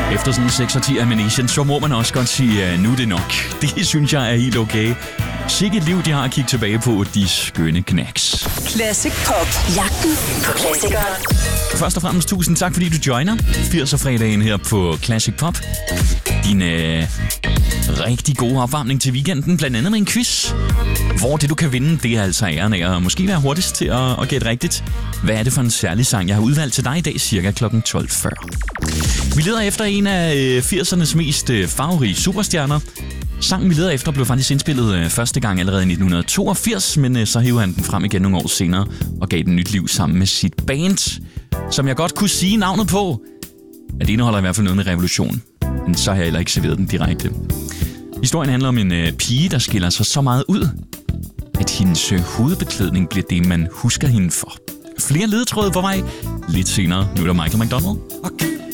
Efter sådan 6 og 10 Ammunition, så må man også godt sige, nu er det nok. Det synes jeg er helt okay. Sikke et liv, de har at kigge tilbage på, de skønne knacks. Classic Pop. Jagten på klassikeren. Først og fremmest tusind tak, fordi du joiner 80'er-fredagen her på Classic Pop. Din rigtig gode opvarmning til weekenden, blandt andet med en quiz, hvor det du kan vinde, det er altså æren af at måske være hurtigst til at gætte rigtigt. Hvad er det for en særlig sang, jeg har udvalgt til dig i dag, cirka kl. 12.40. Vi leder efter en af 80'ernes mest farverige superstjerner. Sangen, vi leder efter, blev faktisk indspillet første gang allerede i 1982, men så hævde han den frem igen nogle år senere og gav den nyt liv sammen med sit band, som jeg godt kunne sige navnet på. At det indeholder i hvert fald noget med revolution, men så har jeg heller ikke serveret den direkte. Historien handler om en pige, der skiller sig så meget ud, at hendes hovedbeklædning bliver det, man husker hende for. Flere ledetråde på vej lidt senere. Nu er der Michael McDonald. Okay.